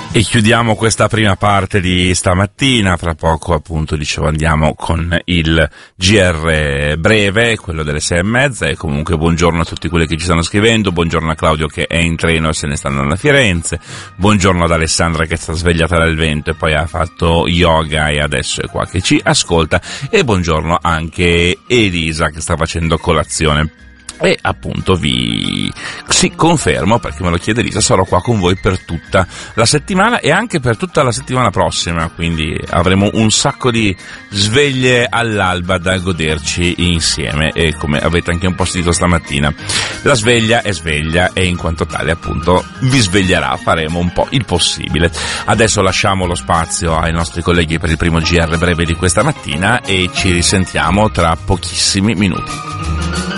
E chiudiamo questa prima parte di stamattina. Fra poco, appunto, dicevo, andiamo con il GR breve, quello delle 6:30. E comunque buongiorno a tutti quelli che ci stanno scrivendo, buongiorno a Claudio che è in treno e se ne sta andando a Firenze, buongiorno ad Alessandra che è stata svegliata dal vento e poi ha fatto yoga e adesso è qua che ci ascolta, e buongiorno anche Elisa che sta facendo colazione. E appunto vi confermo, perché me lo chiede Elisa, sarò qua con voi per tutta la settimana e anche per tutta la settimana prossima, quindi avremo un sacco di sveglie all'alba da goderci insieme, e come avete anche un po' sentito stamattina, la sveglia è sveglia e in quanto tale appunto vi sveglierà, faremo un po' il possibile. Adesso lasciamo lo spazio ai nostri colleghi per il primo GR breve di questa mattina e ci risentiamo tra pochissimi minuti.